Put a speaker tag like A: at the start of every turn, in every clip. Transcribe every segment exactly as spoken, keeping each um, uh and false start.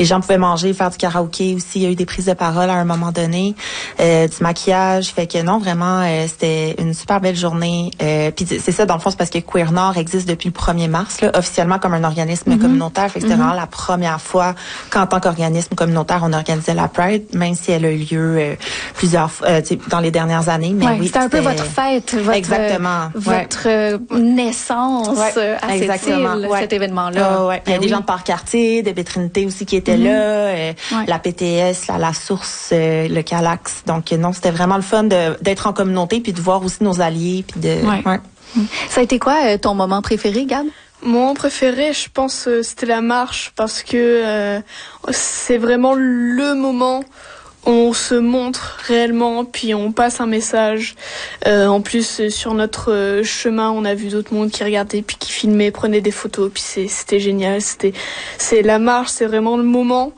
A: les gens pouvaient manger, faire du karaoké aussi. Il y a eu des prises de parole à un moment donné, euh, du maquillage. Fait que non, vraiment, euh, c'était une super belle journée. Euh, puis c'est ça, dans le fond, c'est parce que Queer Nord existe depuis le premier mars, là, officiellement comme un organisme mm-hmm. communautaire. Fait que c'était mm-hmm. vraiment la première fois qu'en tant qu'organisme communautaire, on organisait la Pride, même si elle a eu lieu euh, plusieurs fois, euh, dans les dernières années. Mais
B: ouais,
A: oui,
B: c'était un peu votre fête, votre,
A: exactement.
B: votre ouais. naissance ouais, à
A: exactement.
B: cette île,
A: ouais.
B: cet événement-là.
A: Oh, ouais. Il y a ben des oui. gens de Port-Cartier, de Bétrinité aussi qui étaient mm-hmm. là, euh, ouais. la P T S, la, la Source, euh, le Calax. Donc non, c'était vraiment le fun de, d'être en communauté puis de voir aussi nos alliés. Puis de,
B: ouais. Ouais. Ça a été quoi euh, ton moment préféré, Gab?
C: Mon moment préféré, je pense, euh, c'était la marche parce que euh, c'est vraiment le moment où on se montre réellement, puis on passe un message. Euh, en plus, euh, sur notre euh, chemin, on a vu d'autres mondes qui regardaient, puis qui filmaient, prenaient des photos, puis c'est, c'était génial. C'était, c'est la marche, c'est vraiment le moment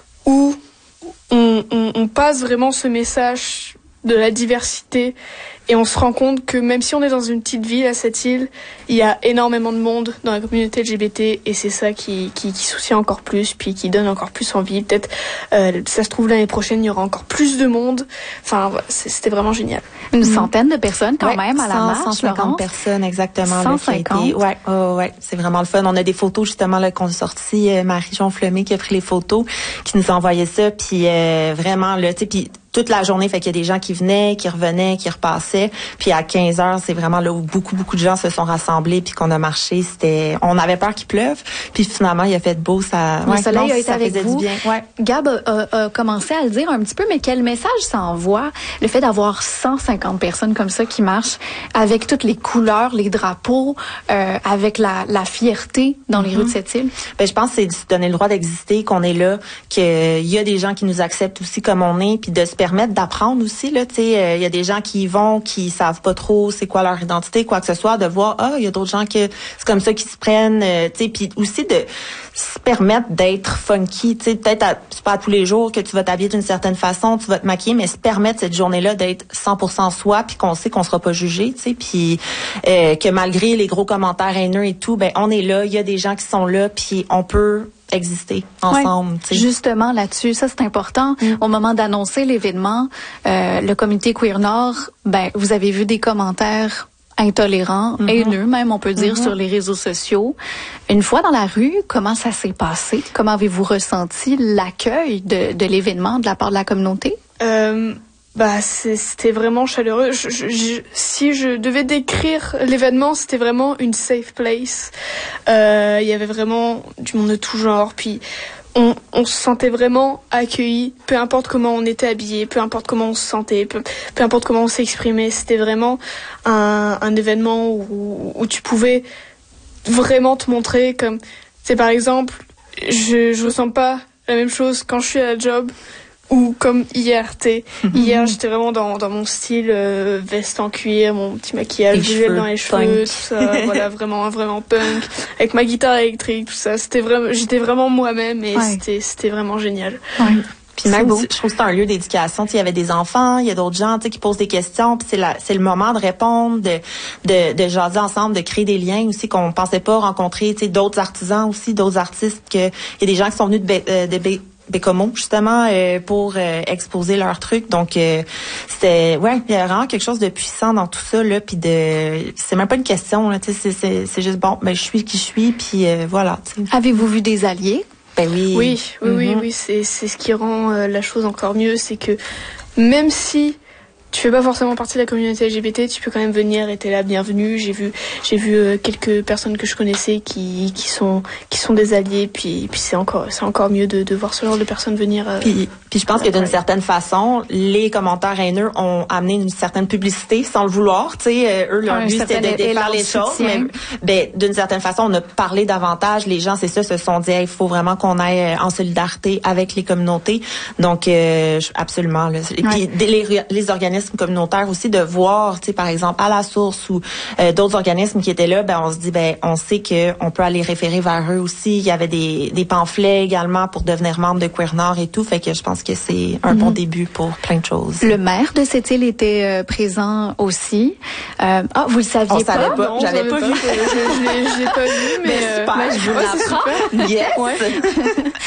C: où on, on, on passe vraiment ce message de la diversité. Et on se rend compte que même si on est dans une petite ville à cette île, il y a énormément de monde dans la communauté L G B T et c'est ça qui, qui, qui soucie encore plus, puis qui donne encore plus envie. Peut-être, euh, ça se trouve l'année prochaine, il y aura encore plus de monde. Enfin, c'était vraiment génial.
B: Une mmh. centaine de personnes quand ouais, même à la
A: cent,
B: marche,
A: cent cinquante
B: Laurence.
A: Personnes exactement.
B: cent cinquante.
A: Là, qui a été, ouais, oh, ouais, c'est vraiment le fun. On a des photos justement là qu'on a sorties. Euh, Marie-Jean Fleumet qui a pris les photos, qui nous a envoyé ça, puis euh, vraiment là, tu sais, puis toute la journée, fait qu'il y a des gens qui venaient, qui revenaient, qui repassaient. Puis à quinze heures, c'est vraiment là où beaucoup, beaucoup de gens se sont rassemblés puis qu'on a marché. C'était, on avait peur qu'il pleuve. Puis finalement, il a fait beau. Ça,
B: le
A: ouais,
B: soleil
A: non,
B: a été
A: ça
B: avec
A: faisait
B: vous.
A: Du bien. Ouais.
B: Gab a, a, a commencé à le dire un petit peu, mais quel message ça envoie? Le fait d'avoir cent cinquante personnes comme ça qui marchent avec toutes les couleurs, les drapeaux, euh, avec la, la fierté dans les mm-hmm. rues de cette île.
A: Ben, je pense que c'est de se donner le droit d'exister, qu'on est là, qu'il y a des gens qui nous acceptent aussi comme on est, puis de se permettre d'apprendre aussi là, tu sais, il euh, y a des gens qui y vont, qui savent pas trop c'est quoi leur identité, quoi que ce soit, de voir ah, il y a d'autres gens que c'est comme ça qui se prennent, euh, tu sais, puis aussi de se permettre d'être funky, tu sais, peut-être à, c'est pas à tous les jours que tu vas t'habiller d'une certaine façon, tu vas te maquiller, mais se permettre cette journée-là d'être cent pour cent soi, puis qu'on sait qu'on sera pas jugé, tu sais, puis euh, que malgré les gros commentaires haineux et tout, ben on est là, il y a des gens qui sont là, puis on peut exister ensemble.
B: Ouais, justement là-dessus, ça c'est important. Mm. Au moment d'annoncer l'événement, euh, le comité Queer Nord, ben vous avez vu des commentaires intolérants, mm-hmm. haineux même, on peut dire, mm-hmm. sur les réseaux sociaux. Une fois dans la rue, comment ça s'est passé? Comment avez-vous ressenti l'accueil de, de l'événement de la part de la communauté?
C: Euh... Bah, c'était vraiment chaleureux. Je, je, je, si je devais décrire l'événement, c'était vraiment une safe place. Euh, il y avait vraiment du monde de tout genre. Puis on, on se sentait vraiment accueillis, peu importe comment on était habillé, peu importe comment on se sentait, peu, peu importe comment on s'exprimait. C'était vraiment un, un événement où, où tu pouvais vraiment te montrer comme, c'est par exemple, je, je ressens pas la même chose quand je suis à la job. Ou comme hier, t'es. Mm-hmm. Hier, j'étais vraiment dans, dans mon style euh, veste en cuir, mon petit maquillage, du gel dans les cheveux, punk. Tout ça. Voilà, vraiment, vraiment punk. Avec ma guitare électrique, tout ça. C'était vraiment, j'étais vraiment moi-même et ouais. c'était, c'était vraiment génial.
A: Ouais. Puis même, je trouve que c'est un lieu d'éducation. Il y avait des enfants, il y a d'autres gens qui posent des questions. Puis c'est, la, c'est le moment de répondre, de, de, de jaser ensemble, de créer des liens aussi qu'on pensait pas rencontrer. D'autres artisans aussi, d'autres artistes. Que, il y a des gens qui sont venus de, de, de, de Bécomo, justement, euh, pour euh, exposer leurs trucs. Donc, euh, c'était, ouais, il y a vraiment quelque chose de puissant dans tout ça, là, puis de, c'est même pas une question, là, tu sais, c'est, c'est, c'est juste, bon, ben, je suis qui je suis, puis euh, voilà, tu sais.
B: Avez-vous vu des alliés?
A: Ben oui.
C: Oui, oui, mm-hmm. oui, oui, c'est, c'est ce qui rend euh, la chose encore mieux, c'est que même si tu fais pas forcément partie de la communauté L G B T, tu peux quand même venir et t'es là, bienvenue. J'ai vu, j'ai vu euh, quelques personnes que je connaissais qui, qui sont, qui sont des alliés, puis, puis c'est encore, c'est encore mieux de, de voir ce genre de personnes venir. Euh,
A: puis, puis je pense que d'une certaine façon, les commentaires haineux ont amené une certaine publicité sans le vouloir, tu sais, euh, eux leur but c'était de défaire les choses, mais ben d'une certaine façon, on a parlé davantage. Les gens, c'est ça, se sont dit, il hey, faut vraiment qu'on aille en solidarité avec les communautés. Donc, euh, absolument. Là. Et puis ouais. les, les organismes communautaires aussi de voir, tu sais, par exemple à la Source ou euh, d'autres organismes qui étaient là, ben on se dit ben on sait que on peut aller référer vers eux aussi. Il y avait des, des pamphlets également pour devenir membre de Queer Nord et tout, fait que je pense que c'est un mm-hmm. bon début pour plein de choses.
B: Le maire de cette île était euh, présent aussi. Euh, ah, vous le saviez
A: on
B: pas?
A: Savait pas.
C: Non,
A: j'avais pas,
C: pas
A: vu.
C: je, je, je, l'ai, je l'ai pas vu, mais,
A: mais super,
C: euh,
A: je vous l'apprends. Yes. Ouais.